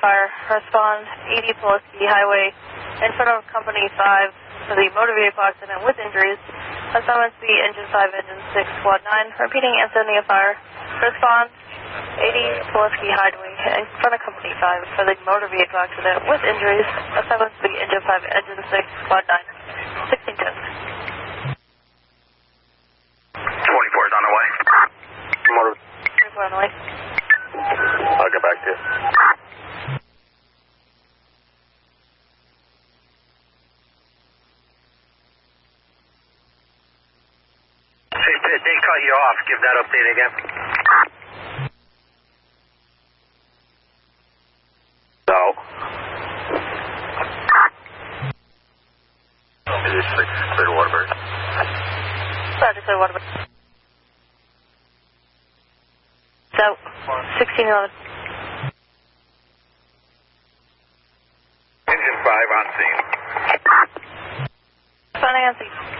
fire. Respond 80 Pulaski Highway in front of Company 5 for the motor vehicle accident with injuries. Assignments B, Engine 5, Engine 6, Squad 9. Repeating, Antonia Fire. Response 80 Pulaski Highway in front of Company 5 for the motor vehicle accident with injuries. Assignments B, Engine 5, Engine 6, Squad 9. 1610. 24 is on the way. Motor. 24 on the way. I'll get back to you. Hey, Pitt, they cut you off. Give that update again. No. Is it clear to Waterbury? Roger, clear Waterbury. So, 1611. Engine 5 on scene. Finding on scene.